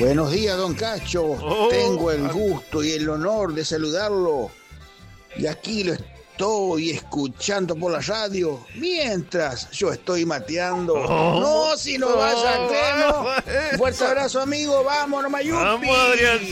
Buenos días, don Cacho. Tengo el gusto y el honor de saludarlo. Y aquí lo estoy escuchando por la radio mientras yo estoy mateando. No, si no vas a creerlo. Fuerte abrazo, amigo. Vámonos, Mayupi. Vamos, Adrián.